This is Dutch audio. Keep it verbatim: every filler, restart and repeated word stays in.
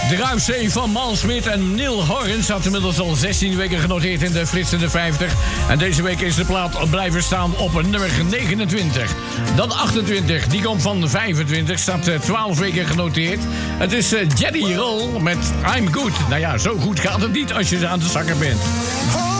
Druif C van Mal Smit en Neil Horn staat inmiddels al zestien weken genoteerd in de flitsende vijftig. En deze week is de plaat blijven staan op nummer negenentwintig. Dan achtentwintig, die komt van vijfentwintig, staat twaalf weken genoteerd. Het is uh, Jerry Roll met I'm Good. Nou ja, zo goed gaat het niet als je aan de zakken bent.